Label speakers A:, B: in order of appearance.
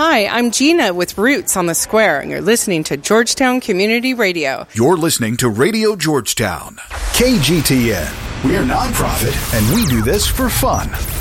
A: Hi, I'm Gina with Roots on the Square, and you're listening to Georgetown Community Radio.
B: You're listening to Radio Georgetown. KGTN. We're nonprofit, and we do this for fun.